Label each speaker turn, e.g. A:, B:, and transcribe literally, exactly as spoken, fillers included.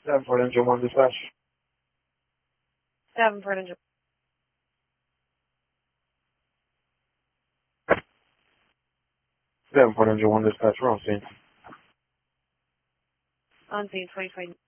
A: Davenport Engine one Dispatch.
B: Davenport Engine.
A: Davenport Engine one Dispatch, we're on scene.
B: On scene twenty twenty.